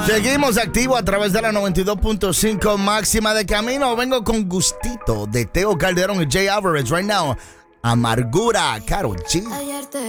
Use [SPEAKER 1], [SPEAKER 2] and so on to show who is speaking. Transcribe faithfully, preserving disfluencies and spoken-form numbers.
[SPEAKER 1] Seguimos activo a través de la noventa y dos punto cinco máxima de camino. Vengo con Gustito de Teo Calderón y Jay Alvarez right now. Amargura, Karol G.